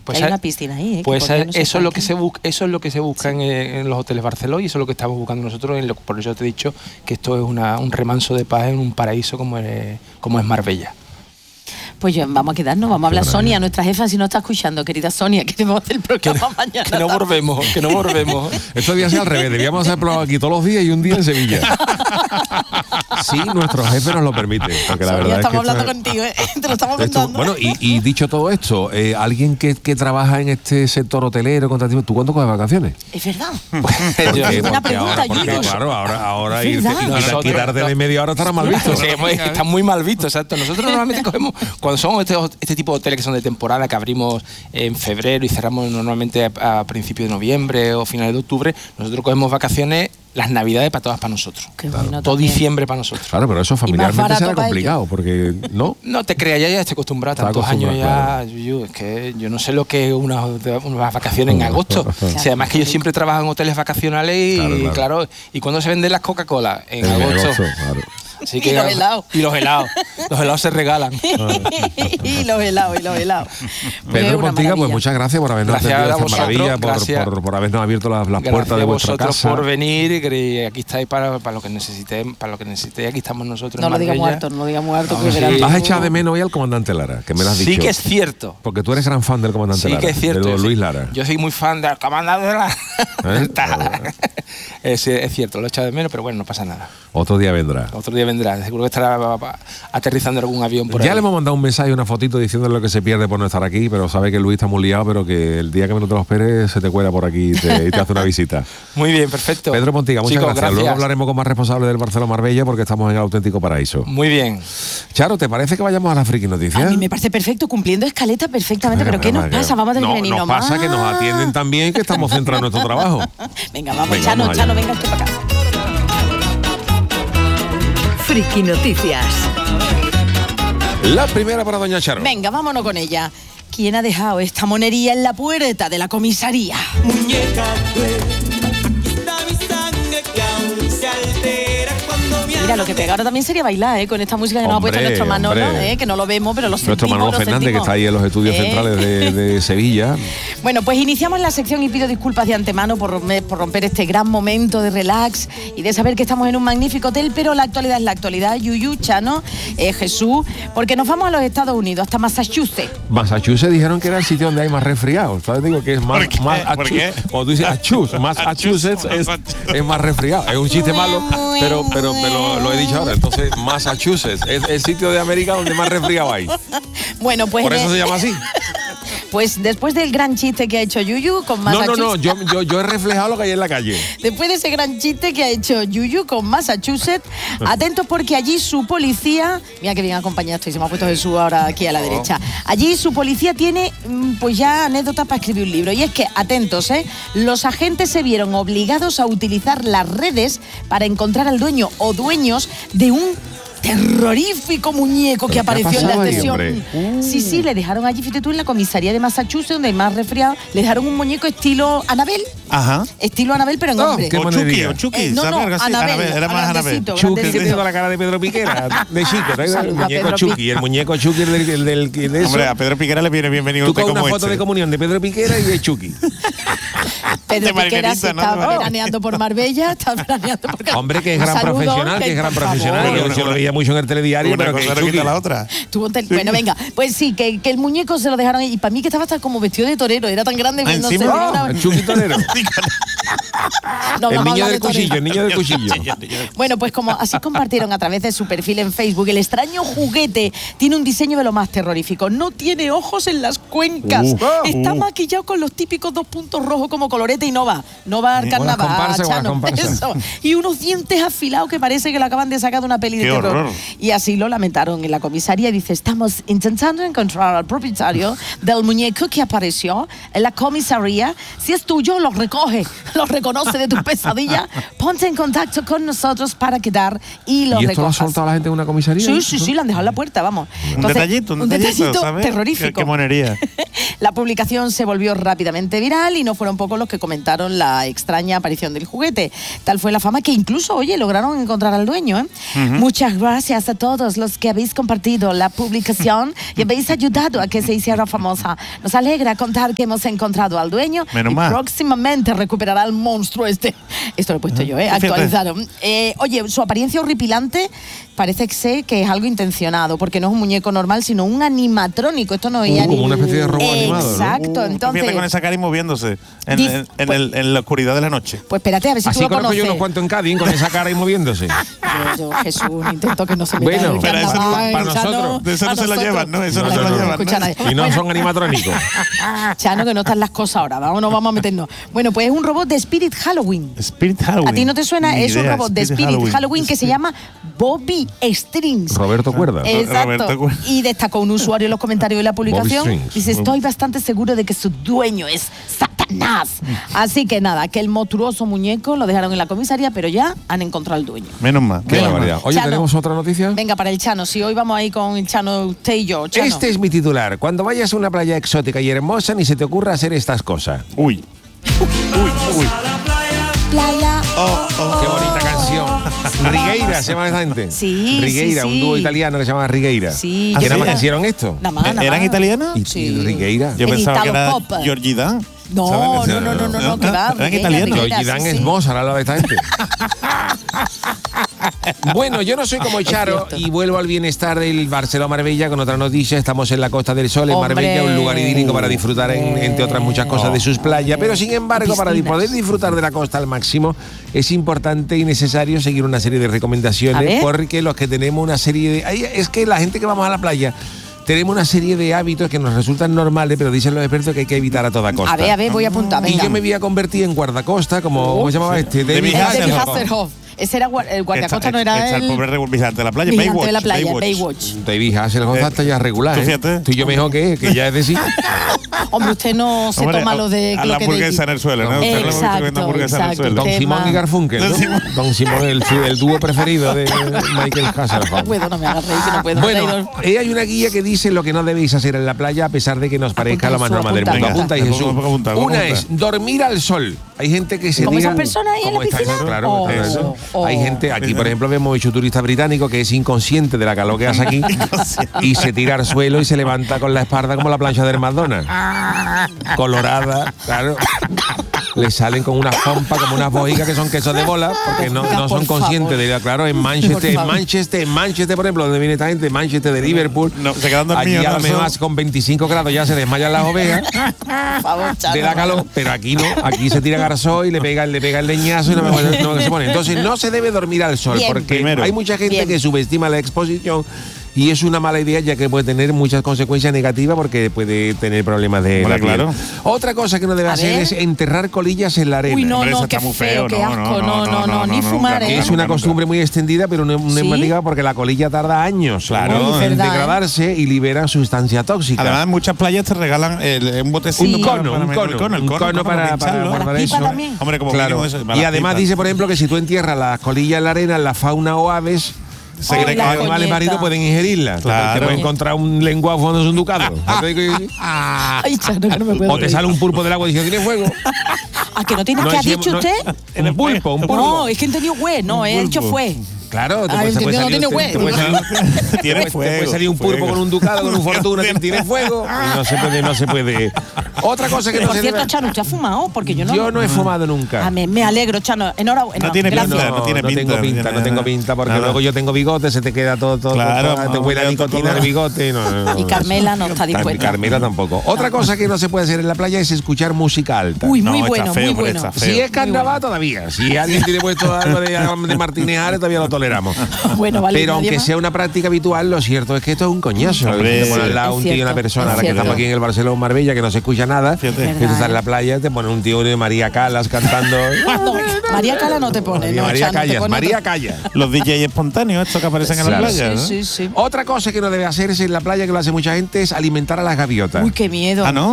Pues hay una piscina ahí. Pues eso es lo que se busca, en los hoteles Barceló, y eso es lo que estamos buscando nosotros. Por eso te he dicho que esto es un remanso de paz en un paraíso como es Marbella. Pues vamos a quedarnos, vamos a hablar. Sonia, nuestra jefa, si no está escuchando, querida Sonia, queremos hacer el programa mañana. Que no volvemos. Estos días al revés, debíamos hacerlo aquí todos los días y un día en Sevilla. Sí, nuestro jefe nos lo permite. Porque la Sonia, verdad estamos es que hablando contigo, te lo estamos contando. Bueno, y dicho todo esto, alguien que trabaja en este sector hotelero, ¿tú cuándo coges vacaciones? Es verdad. Buena pregunta, claro, ahora quitarte de media hora estará mal visto. Está muy mal visto, exacto. Nosotros normalmente cogemos, cuando son este tipo de hoteles que son de temporada, que abrimos en febrero y cerramos normalmente a principios de noviembre o finales de octubre, nosotros cogemos vacaciones las navidades para nosotros. Bueno, todo diciembre para nosotros. Claro, pero eso familiarmente será complicado, porque ¿no? No te creas, ya estoy acostumbrado, tantos años ya. Claro. Es que yo no sé lo que es unas vacaciones en agosto. O sea, además que yo siempre trabajo en hoteles vacacionales y claro, y cuando se venden las Coca-Cola en agosto. Claro. Así que, y los helados se regalan. y los helados. Pedro Pontiga, pues muchas gracias por habernos atendido esta maravilla, por habernos abierto las puertas de vuestra casa. Por venir, y aquí estáis para lo que necesitéis, aquí estamos nosotros. No lo digas muerto, ¿Has echado de menos hoy al comandante Lara? Que me lo has dicho. Sí que es cierto. Porque tú eres gran fan del comandante Lara. Sí que es cierto. De Luis Lara. Yo soy muy fan del comandante Lara. Es cierto, lo he echado de menos, pero bueno, no pasa nada. Otro día vendrá, seguro que estará aterrizando en algún avión por ahí. Ya le hemos mandado un mensaje, una fotito diciéndole lo que se pierde por no estar aquí, pero sabe que Luis está muy liado, pero que el día que menos te lo esperes se te cuela por aquí y te hace una visita. Muy bien, perfecto. Pedro Pontiga, muchas gracias. Luego hablaremos con más responsables del Barcelona Marbella porque estamos en el auténtico paraíso. Muy bien. Charo, ¿te parece que vayamos a las friki noticias? A mí me parece perfecto, cumpliendo escaleta perfectamente, pero ¿qué nos pasa? Vamos a tener que venir nos nomás. pasa que nos atienden también, que estamos centrados en nuestro trabajo. Venga, vamos, Chano, venga usted para acá. Friki Noticias. La primera para doña Charo. Venga, vámonos con ella. ¿Quién ha dejado esta monería en la puerta de la comisaría? Muñeca, aquí está mi sangre que aún se altera cuando me Mira, lo que pega ahora también sería bailar, con esta música que nos ha puesto nuestro Manolo, que no lo vemos, pero lo sentimos. Nuestro Manolo Fernández, que está ahí en los estudios centrales de Sevilla. Bueno, pues iniciamos la sección y pido disculpas de antemano por romper este gran momento de relax y de saber que estamos en un magnífico hotel, pero la actualidad es la actualidad. Yuyu, Chano, Jesús, porque nos vamos a los Estados Unidos, hasta Massachusetts. Massachusetts dijeron que era el sitio donde hay más resfriados. ¿Sabes? Digo que es más... ¿Por qué? Cuando tú dices Massachusetts es más resfriado. Es un chiste malo, pero lo he dicho ahora. Entonces, Massachusetts es el sitio de América donde más resfriado hay. Bueno, pues... Por eso se llama así. Pues después del gran chiste que ha hecho Yuyu con Massachusetts... No, yo he reflejado lo que hay en la calle. Después de ese gran chiste que ha hecho Yuyu con Massachusetts, atentos porque allí su policía... Mira que bien acompañado estoy, se me ha puesto Jesús ahora aquí a la derecha. Allí su policía tiene pues ya anécdotas para escribir un libro. Y es que, atentos, los agentes se vieron obligados a utilizar las redes para encontrar al dueño o dueños de un terrorífico muñeco que apareció en la estación. Sí, le dejaron allí, fíjate tú, en la comisaría de Massachusetts, donde hay más resfriado, le dejaron un muñeco estilo Anabel. Ajá. Estilo Anabel, pero en hombre. O Chucky. No, Anabel. Era más Anabel. Chucky, que tengo la cara de Pedro Piquera, de chico. El muñeco Chucky, el muñeco Chucky del de eso. Hombre, a Pedro Piquera le viene bienvenido. Tú con una foto de comunión de Pedro Piquera y de Chucky. Pedro Piquera se está veraneando por Marbella, Hombre, que es gran profesional, Yo lo veía mucho en el telediario, pero que no quita la otra. Bueno, venga, pues sí, que el muñeco se lo dejaron y para mí que estaba hasta como vestido de torero, era tan grande que no sé. El Chucky torero. El niño del cuchillo. Bueno, pues como así compartieron a través de su perfil en Facebook, el extraño juguete tiene un diseño de lo más terrorífico. No tiene ojos en las cuencas. Está maquillado con los típicos 2 puntos rojos como colorete y no va al carnaval, Chano. Eso. Y unos dientes afilados que parece que lo acaban de sacar de una peli de terror. Horror. Y así lo lamentaron en la comisaría. Dice, estamos intentando encontrar al propietario del muñeco que apareció en la comisaría. Si es tuyo, lo recoge. lo reconoce de tus pesadillas, ponte en contacto con nosotros para quedar y lo ¿Y esto lo ha recojas. soltado la gente en una comisaría? Sí, le han dejado en la puerta, vamos. Un detallito, ¿sabes? terrorífico. Qué monería. La publicación se volvió rápidamente viral y no fueron pocos los que comentaron la extraña aparición del juguete. Tal fue la fama que incluso, oye, lograron encontrar al dueño, ¿eh? Muchas gracias a todos los que habéis compartido la publicación y habéis ayudado a que se hiciera famosa. Nos alegra contar que hemos encontrado al dueño Menos y mal. próximamente recuperará al monstruo este. Esto lo he puesto yo, Fíjate. actualizaron. Oye, su apariencia horripilante parece que es algo intencionado, porque no es un muñeco normal, sino un animatrónico. Esto no es como una especie de robot animado, ¿no? Exacto, entonces. Fíjate con esa cara y moviéndose en la oscuridad de la noche. Pues espérate, a ver si Así tú lo conozco conoces. yo unos cuantos en Cádiz con esa cara y moviéndose. Yo, Jesús, intento que no se meta Bueno, en el pero eso carnaval, para Chano, nosotros. De eso no a se lo nosotros. llevan, ¿no? Eso no Claro, se lo llevan, escucha ¿no? nadie. Y no Bueno, son animatrónicos. Chano, que no están las cosas ahora. Vamos a meternos. Bueno, pues es un robot de Spirit Halloween. Spirit Halloween. ¿A ti no te suena? Ni Es un idea, robot de Spirit Halloween que se llama Bobby Strings. Roberto Cuerda. Exacto. Roberto Cuerda. Y destacó un usuario en los comentarios de la publicación. Strings. Dice, estoy bastante seguro de que su dueño es Satanás. Así que nada, que el monstruoso muñeco lo dejaron en la comisaría, pero ya han encontrado al dueño. Menos mal. Qué menos barbaridad. mal. Oye, Chano. ¿tenemos otra noticia? Venga, para el Chano. Si hoy vamos ahí con el Chano, usted y yo. Chano. Este es mi titular. Cuando vayas a una playa exótica y hermosa, ni se te ocurra hacer estas cosas. Uy. Playa. Qué bonita canción. Rigueira se llama esa gente. Sí, Rigueira, sí, un sí. dúo italiano que se llama Rigueira. Sí. ¿Que ¿Ah, nada sí? más que hicieron esto? Nada más, nada ¿Eran más. italianos? Y Sí. Rigueira. Yo En pensaba que era Italo Pop. Georgie Dan. No, ¿sabes? no, que va. Eran italianos. Georgie Dan es Mozart al lado de esta gente. Bueno, yo no soy como Charo cierto. y vuelvo al bienestar del Barcelona-Marbella con otra noticia. Estamos en la Costa del Sol, en Hombre. Marbella, un lugar idílico para disfrutar, entre otras muchas cosas, de sus playas. Pero sin embargo, para Piscinas. poder disfrutar de la costa al máximo, es importante y necesario seguir una serie de A recomendaciones, ver. porque los que tenemos una serie de... Es que la gente que vamos a la playa... Tenemos una serie de hábitos que nos resultan normales, pero dicen los expertos que hay que evitar a toda costa. A ver, voy a apuntar. Y Venga. yo me voy a convertir en guardacosta, como ¿cómo se llamaba este? David David Hasselhoff. Hasselhoff. Ese era el guardacosta, no era Está el el pobre vigilante de la playa. vigilante de la Baywatch, playa, Baywatch. Baywatch. David Hasselhoff está ya regular. Tú fíjate. Tú y yo mejor que ya es decir. Hombre, usted no se Hombre, toma lo de a lo la que hamburguesa en el suelo, ¿no? Usted lo ha visto comiendo hamburguesa en el Exacto. suelo. Don Simón y Garfunkel, ¿no? Don Simón. Don Simón, el dúo preferido de Michael No Hasselhoff. puedo, no me hagas reír, que no puedo. Bueno, hay una guía que dice lo que no debéis hacer en la playa, a pesar de que nos parezca lo más Apunta, normal del mundo. apunta. Apunta y Venga, Jesús. apunta, Una apunta. es dormir al sol. Hay gente que se ¿Como tira... esas personas ahí en como la esta- piscina? Claro, Oh, eso. oh. Hay gente, aquí por ejemplo vemos mucho turista británico que es inconsciente de la calor que hace aquí y se tira al suelo y se levanta con la espalda como la plancha del McDonald's. Colorada, claro. Le salen con unas pompas, como unas bojigas que son quesos de bola, porque no son Por conscientes favor. de, claro, en Por Manchester, favor. por ejemplo, donde viene esta gente, Manchester de Liverpool. No, se quedan Allí dormidos, a lo ¿no? mejor con 25 grados ya se desmayan las ovejas Por favor, Chano. de la calor, pero aquí no, aquí se tira garzón y le pega el leñazo y no se pone. Entonces no se debe dormir al sol, Bien. porque Primero. hay mucha gente Bien. que subestima la exposición y es una mala idea, ya que puede tener muchas consecuencias negativas porque puede tener problemas de Hombre, la piel. claro. Otra cosa que no debe A hacer ver. es enterrar colillas en la arena. Uy, no, Hombre, eso no, qué está muy feo, feo, qué no, asco. no, No, ni fumar, nunca, ¿eh? Es una costumbre muy extendida, pero no es ¿Sí? emblemática porque la colilla tarda años Claro. Uy, en verdad, degradarse y libera sustancia tóxica. Además, en muchas playas te regalan un botecito. Sí. para- un cono para pincharlo. guardar ¿Para eso. pipa también? Hombre, como Claro. mínimo eso. Y además dice, por ejemplo, que si tú entierras las colillas en la arena, la fauna o aves, Se Ay, cree que la los animales coñeta. marinos pueden ingerirla. Claro. Te puede encontrar un lenguaje fondo de un ducado. Ay, Chano, que no me puedo O te reír. sale un pulpo del agua y dice, ¿tiene fuego? ¿A que no tienes No que ha decíamos- dicho no- usted? Un pulpo, un pulpo. No, es que he entendido güey. No, he dicho pulpo. fue. Claro, te Ah, puede, entendido, no salir, tiene te huevo. puede salir- Tiene te fuego. puede salir un pulpo fuego. con un ducado, con un fortuna, tiene fuego. Y no se puede. Otra cosa que no Por se cierto, debe... Chano, ¿usted ha fumado? Porque yo no. Yo no he fumado nunca. Ah, me alegro, Chano. Enhorabuena. No tiene Gracias. pinta, no tiene pinta, tengo pinta, no no tengo pinta, porque nada. luego yo tengo bigote, se te queda todo, Claro, te huele a todo, nicotina todo. el bigote. No. Y Carmela no está dispuesta. Carmela tampoco. Otra cosa que no se puede hacer en la playa es escuchar música alta. Uy, No, muy está bueno, feo, muy hombre, bueno. está feo. Si es carnaval todavía, si alguien tiene puesto algo de Martínez Ares todavía lo toleramos. Bueno, vale. Pero nadie aunque más. sea una práctica habitual, lo cierto es que esto es un coñazo. Hombre, Te ponen al lado es un tío y una cierto, persona, es ahora que cierto. estamos aquí en el Barcelona Marbella, que no se escucha nada, Fíjate. que tú estás en la playa, te pone un tío de María Calas cantando. No, María Cala no te pone. No, María Chano, te Calla, pone María otro. Calla. Los DJ espontáneos, estos que aparecen en la Claro. playa. ¿no? Sí, sí, sí. Otra cosa que no debe hacerse en la playa, que lo hace mucha gente, es alimentar a las gaviotas. Uy, qué miedo. Ah, ¿no?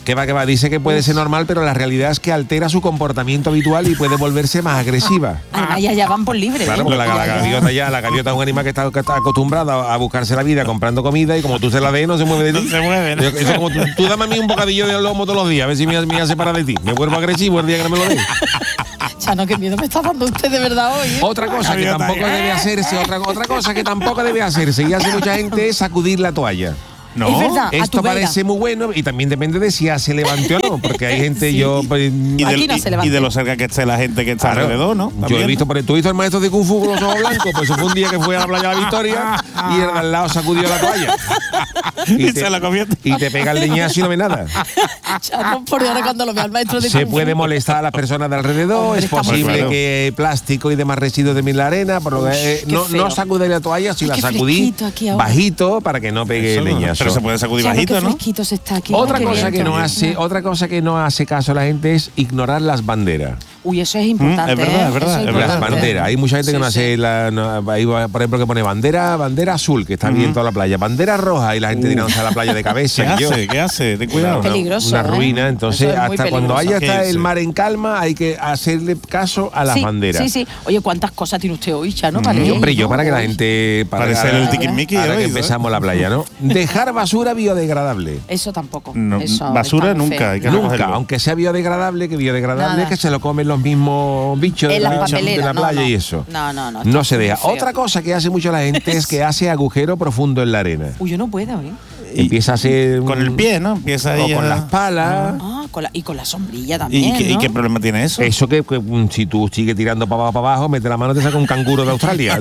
Que va, dice que puede ser normal, pero la realidad es que altera su comportamiento habitual y puede volverse más agresiva. Además, ya van por libre. Claro, porque la gaviota es un animal que está acostumbrado a buscarse la vida comprando comida y como tú se la des, no se mueve de ti. No se mueve, ¿no? Eso es como tú dame a mí un bocadillo de lomo todos los días, a ver si me hace parar de ti. Me vuelvo agresivo el día que no me lo des. Chano, qué miedo me está dando usted de verdad hoy. Otra cosa que tampoco debe hacerse, otra cosa que tampoco debe hacerse y hace mucha gente es sacudir la toalla. No, Es verdad. Esto parece muy bueno y también depende de si se levante o no, porque hay gente, Sí. Aquí no se levanta. y de lo cerca que esté la gente que está alrededor, ¿no? Yo También. he visto, ¿tú has visto el maestro de Kung Fu con los ojos blancos? Pues eso fue un día que fue a la playa de la Victoria y el de al lado sacudió la toalla. Y se la comió. Y te pega el leñazo y no ve nada. Chano, por ahora cuando lo vea el maestro de Se Kung Fu. puede molestar a las personas de alrededor, Hombre, es está muy posible claro. que plástico y demás residuos de la arena, pero no feo. sacudir la toalla, si Ay, la qué sacudí fresquito aquí ahora. bajito para que no pegue el leñazo. Pero se puede sacudir Chano, bajito, qué ¿no? fresquito se está aquí. Otra Qué cosa viento. otra cosa que no hace caso la gente es ignorar las banderas. Uy, eso es importante. es verdad, ¿eh? es verdad, Eso es Las verdad. importante. banderas. Hay mucha gente que Sí, no hace hay, por ejemplo, que pone bandera azul, que está bien toda la playa. Bandera roja y la gente tirándose a la playa de cabeza. ¿Qué hace? Ten cuidado. Es peligroso. Una ¿eh? ruina. Entonces, Eso es muy hasta cuando peligroso. haya está Sí, el sí. mar en calma, hay que hacerle caso a las Sí, banderas. Sí. Oye, ¿cuántas cosas tiene usted hoy, Chano? Y, hombre, yo ¿no? para que la gente... Parece el tiquismiqui ahora hoy, que ¿no? empezamos la playa, ¿no? Dejar basura biodegradable. Eso tampoco. No, Eso basura está muy nunca, feo. hay que Nunca, recogerlo. aunque sea biodegradable, Nada. es que se lo comen los mismos bichos En de las la papeleras, playa no. y eso. No. No se deja. muy feo. Otra cosa que hace mucho la gente es que hace agujero profundo en la arena. Uy, yo no puedo, ¿eh? Empieza a hacer... Con el pie, ¿no? Empieza ahí O con a- las palas. Ah, y con la sombrilla también. ¿Y ¿no? qué problema tiene eso? Eso que si tú sigues tirando para abajo, mete la mano, te saca un canguro de Australia.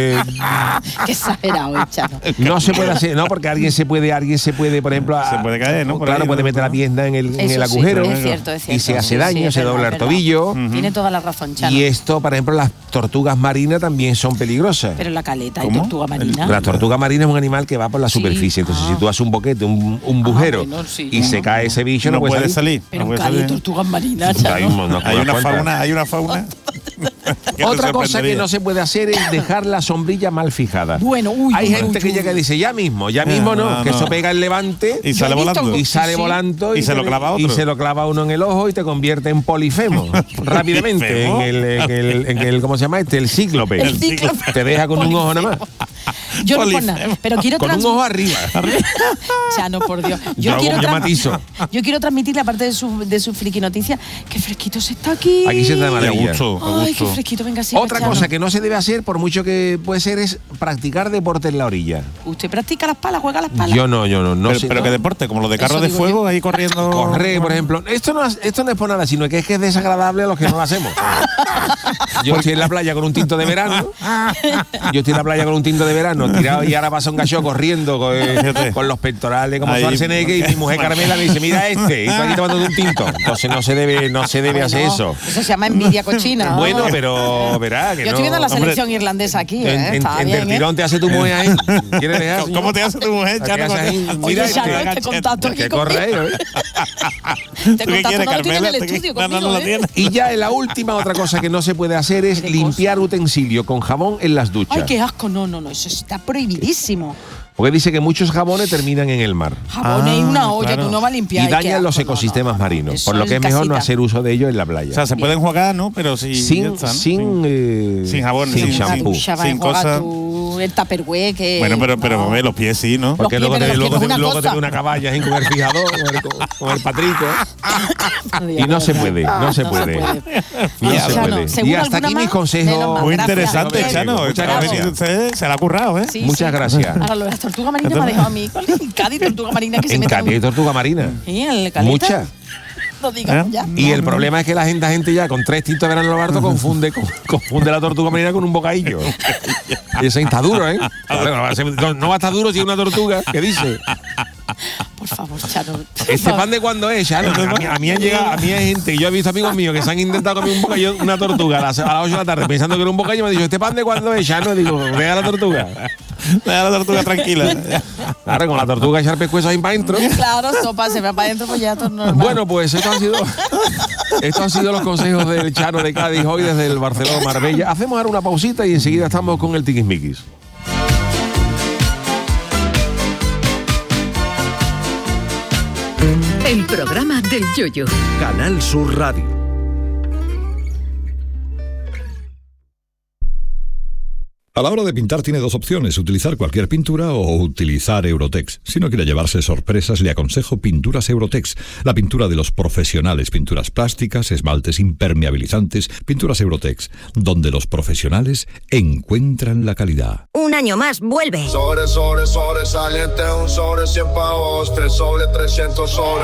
Qué exagerado, Chano. No se puede hacer, no, porque alguien se puede, por ejemplo, Se puede caer, ¿no? Por claro, ahí, puede ¿no? meter la pierna en el Eso sí, agujero es cierto. y se hace Sí, daño, es se verdad, dobla es el verdad. tobillo. Tiene toda la razón, Chano. Y esto, por ejemplo, las tortugas marinas también son peligrosas. Pero la caleta y ¿Cómo? tortuga marina. La tortuga marina es un animal que va por la Sí. superficie. Entonces, Ah. si tú haces un boquete, un bujero, bueno, sí. y se cae ese bicho, no puede salir. Pero no un puede cali de salir. tortugas marinas, Hay Chano. unas Hay una cuantas. fauna, hay una fauna. que Otra te cosa que sorprendería. no se puede hacer es dejar la sombrilla mal fijada. Bueno, Hay gente que llega y dice, ya mismo no, que eso pega el levante Y sale he visto volando. y sale Sí. volando Y se lo clava otro. y se lo clava uno en el ojo y te convierte en polifemo rápidamente ¿Polifemo? en el ¿cómo se llama este? El cíclope. El cíclope. Te deja con un ojo nada más. Yo no por Polifemo. nada. Pero quiero Con un ojo arriba. Chano, por Dios. Yo matizo. Yo quiero transmitirle, aparte de su friki noticia, que fresquito se está aquí. Aquí se está de A maravilla. gusto, a Ay, qué gusto. fresquito, venga, sí. Otra cosa que no se debe hacer, por mucho que puede ser, es practicar deporte en la orilla. ¿Usted practica las palas, juega las palas? Yo no Pero, sé. pero no. qué deporte, como los de carros Eso de digo fuego ahí corriendo. Correr, por ejemplo. Esto no es por nada, sino que es desagradable a los que no lo hacemos. Yo estoy en la playa con un tinto de verano. Tirado y ahora pasa un gallo corriendo con los pectorales como Ahí, Schwarzenegger y mi mujer Carmela me dice, mira este, y tú aquí tomando un tinto. Entonces no se debe hacer eso. Eso se llama envidia cochina. ¿no? Bueno, pero verá que Yo no. estoy viendo la Hombre, selección irlandesa aquí, ¿eh? Está En bien, el tirón te hace tu mujer ahí. ¿Quieres dejar? ¿Cómo- cómo te hace tu mujer, ¿Qué Chano? haces ahí? Oye, Mira Chano, este. este contacto aquí Qué conmigo. correo, ¿eh? Este ¿Tú qué contacto quieres, no lo tiene en el Carmela? estudio No, no conmigo, lo ¿eh? tienes. Y ya en la última, otra cosa que no se puede hacer es ¿Qué limpiar cosa? utensilio con jabón en las duchas. Ay, qué asco. No, eso está prohibidísimo. Porque dice que muchos jabones terminan en el mar. Jabones y una olla, claro. tú no vas a limpiar. Y Ay, qué dañan los asco. No, ecosistemas no. marinos. Eso Por lo que es en mejor no casita. hacer uso de ellos en la playa. O sea, se pueden jugar, ¿no? Pero sí, ya sin está, ¿no? sin jabón, sin sin shampoo. Ducha, va a sin enjuagar cosas. el tupperware que... Bueno, pero no. los pies sí, ¿no? Porque Los luego pies, te pero los pies es una luego te cosa. ve una caballa sin con el fijador, con el patrico. Y no se puede, no se puede. No Ya, se Chano, puede. Y ¿seguro hasta alguna aquí más? mis consejos. Menos mal. Muy Gracias. interesante, Gracias. Chano. Muchas A ver si gracias. usted se la ha currado, ¿eh? Sí, Muchas sí. gracias. Ahora lo de las tortugas marinas me ha dejado a mí con el Cádiz, tortuga marina que se En mete Cádiz hay tortuga marina. Sí, en el caleta. Muchas. No digamos ¿Eh? ya. Y el problema es que la gente ya con 3 tintos de verano Lobardo confunde la tortuga marina con un bocadillo. Y ese está duro, ¿eh? Claro, no va a estar duro si es una tortuga. ¿Qué dice? Por favor, Chano. ¿Este pan de cuándo es, Chano? A mí hay gente, yo he visto amigos míos que se han intentado comer un bocadillo, una tortuga a las 8 de la tarde pensando que era un bocadillo y me han dicho, ¿este pan de cuándo es, Chano? Y digo, vea la tortuga. Deja la tortuga tranquila. Claro, con la tortuga echar pescuezo ahí para adentro. Claro, sopa, se va para adentro, pues ya todo normal. Bueno, pues estos han sido los consejos del Chano de Cádiz hoy desde el Barcelona Marbella. Hacemos ahora una pausita y enseguida estamos con el Tiquismiquis. El programa del Yoyo. Canal Sur Radio. A la hora de pintar tiene dos opciones, utilizar cualquier pintura o utilizar Eurotex. Si no quiere llevarse sorpresas, le aconsejo Pinturas Eurotex, la pintura de los profesionales, pinturas plásticas, esmaltes impermeabilizantes, Pinturas Eurotex, donde los profesionales encuentran la calidad. Un año más, vuelve. Sobresaliente, un sobre 100 pavos, 3 sobre 300 sobre.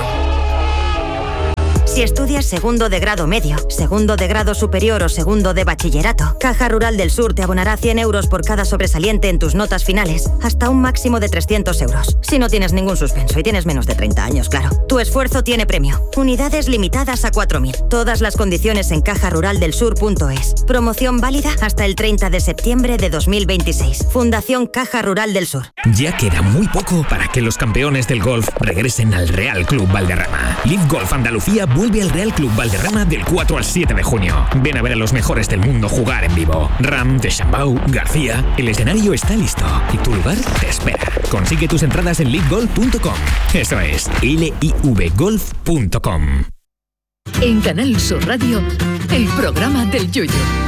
Si estudias segundo de grado medio, segundo de grado superior o segundo de bachillerato, Caja Rural del Sur te abonará 100 euros por cada sobresaliente en tus notas finales, hasta un máximo de 300 euros. Si no tienes ningún suspenso y tienes menos de 30 años, claro. Tu esfuerzo tiene premio. Unidades limitadas a 4.000. Todas las condiciones en cajaruraldelsur.es. Promoción válida hasta el 30 de septiembre de 2026. Fundación Caja Rural del Sur. Ya queda muy poco para que los campeones del golf regresen al Real Club Valderrama. Live Golf Andalucía vuelve al Real Club Valderrama del 4 al 7 de junio. Ven a ver a los mejores del mundo jugar en vivo. Ram, Deschambau, García. El escenario está listo y tu lugar te espera. Consigue tus entradas en livegolf.com. Eso es, livegolf.com. En Canal Sur Radio, el programa del Yoyo.